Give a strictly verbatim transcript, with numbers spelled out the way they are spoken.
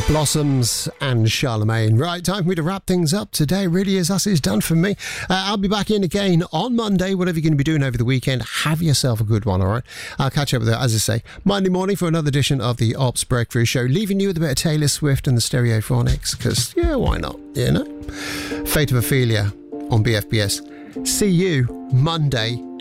Blossoms and Charlemagne. Right, time for me to wrap things up today. Really is, us is done for me. Uh, I'll be back in again on Monday. Whatever you're going to be doing over the weekend, have yourself a good one, all right? I'll catch up with you, as I say, Monday morning for another edition of the Ops Breakthrough Show, leaving you with a bit of Taylor Swift and the Stereophonics, because, yeah, why not, you know? Fate of Ophelia on B F B S. See you Monday